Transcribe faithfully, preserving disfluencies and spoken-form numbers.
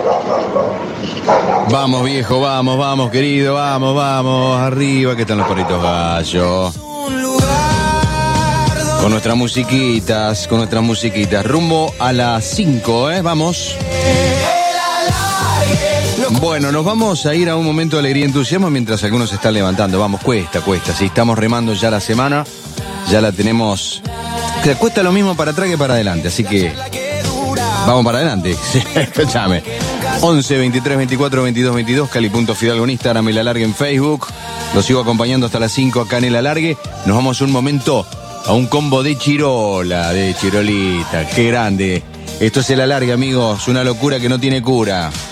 Vamos, viejo, vamos, vamos, querido, vamos, vamos, arriba, que están los perritos gallos. Con nuestras musiquitas, con nuestras musiquitas. Rumbo a las cinco, ¿eh? Vamos. Bueno, nos vamos a ir a un momento de alegría y entusiasmo mientras algunos se están levantando. Vamos, cuesta, cuesta. Si estamos remando ya la semana, ya la tenemos. Que cuesta lo mismo para atrás que para adelante, así que vamos para adelante. Escúchame. once, veintitrés, veinticuatro, veintidós, veintidós, Cali.Fidalgo en Instagram, El Alargue en Facebook. Los sigo acompañando hasta las cinco acá en El Alargue. Nos vamos un momento a un combo de chirola, de chirolita. Qué grande. Esto es El Alargue, amigos. Una locura que no tiene cura.